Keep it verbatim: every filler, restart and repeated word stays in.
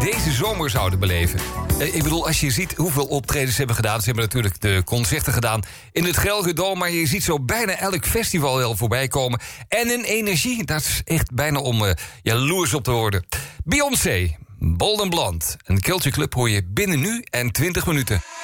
deze zomer zouden beleven. Uh, ik bedoel, als je ziet hoeveel optredens ze hebben gedaan... ze hebben natuurlijk de concerten gedaan in het Gelredome... maar je ziet zo bijna elk festival wel voorbij komen. En een energie, dat is echt bijna om uh, jaloers op te worden. Beyoncé, Bold and Blonde. Een Culture Club hoor je binnen nu en twintig minuten.